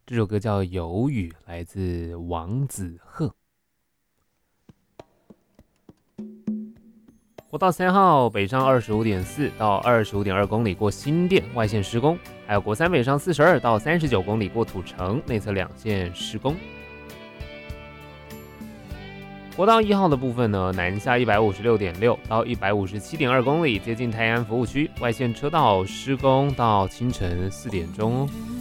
这首歌叫《有雨》，来自王子鹤。国道3号北上25.4到25.2公里过新店外线施工，还有国三北上42到39公里过土城内侧2线施工。国道1号的部分呢，南下156.6到157.2公里，接近泰安服务区外线车道施工到清晨4点钟哦。